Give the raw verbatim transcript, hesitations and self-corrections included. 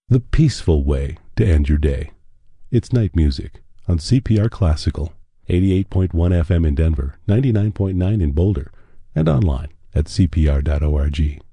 The peaceful way to end your day. It's night music on C P R Classical, eighty-eight point one F M in Denver, ninety-nine point nine in Boulder, and online at C P R dot org.